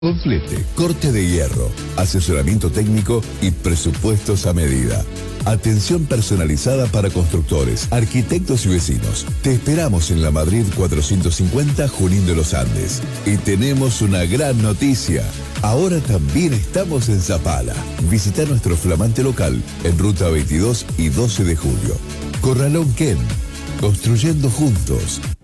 Con flete, corte de hierro, asesoramiento técnico y presupuestos a medida. Atención personalizada para constructores, arquitectos y vecinos. Te esperamos en la Madrid 450 Junín de los Andes. Y tenemos una gran noticia. Ahora también estamos en Zapala. Visita nuestro flamante local en Ruta 22 y 12 de Julio. Corralón Ken. Construyendo juntos.